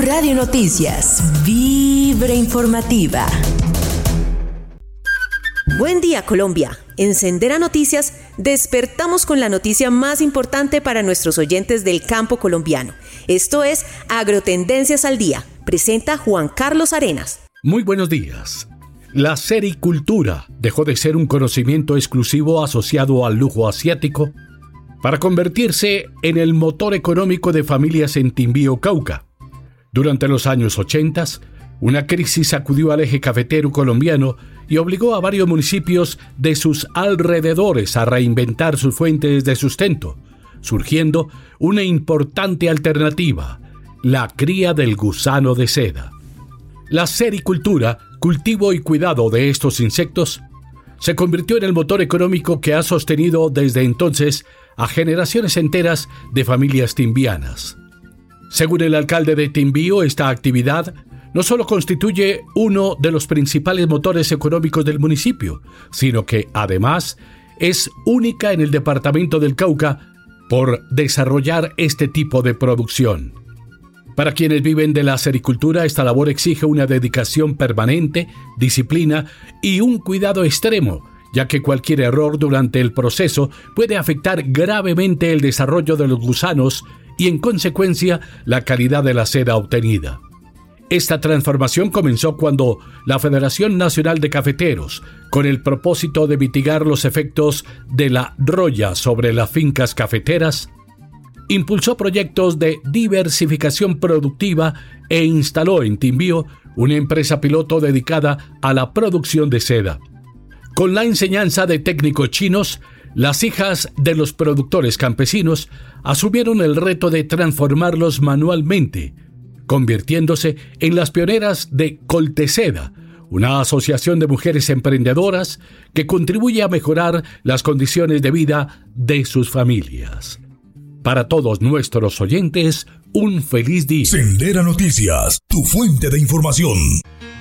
Radio Noticias, Vibra Informativa. Buen día, Colombia. En Sendera Noticias despertamos con la noticia más importante para nuestros oyentes del campo colombiano. Esto es Agrotendencias al Día. Presenta Juan Carlos Arenas. Muy buenos días. La sericultura dejó de ser un conocimiento exclusivo asociado al lujo asiático para convertirse en el motor económico de familias en Timbío, Cauca. Durante los años 80, una crisis sacudió al eje cafetero colombiano y obligó a varios municipios de sus alrededores a reinventar sus fuentes de sustento, surgiendo una importante alternativa, la cría del gusano de seda. La sericultura, cultivo y cuidado de estos insectos, se convirtió en el motor económico que ha sostenido desde entonces a generaciones enteras de familias timbianas. Según el alcalde de Timbío, esta actividad no solo constituye uno de los principales motores económicos del municipio, sino que además es única en el departamento del Cauca por desarrollar este tipo de producción. Para quienes viven de la sericultura, esta labor exige una dedicación permanente, disciplina y un cuidado extremo, ya que cualquier error durante el proceso puede afectar gravemente el desarrollo de los gusanos y, en consecuencia, la calidad de la seda obtenida. Esta transformación comenzó cuando la Federación Nacional de Cafeteros, con el propósito de mitigar los efectos de la roya sobre las fincas cafeteras, impulsó proyectos de diversificación productiva e instaló en Timbío una empresa piloto dedicada a la producción de seda. Con la enseñanza de técnicos chinos, las hijas de los productores campesinos asumieron el reto de transformarlos manualmente, convirtiéndose en las pioneras de Colteseda, una asociación de mujeres emprendedoras que contribuye a mejorar las condiciones de vida de sus familias. Para todos nuestros oyentes, un feliz día. Sendera Noticias, tu fuente de información.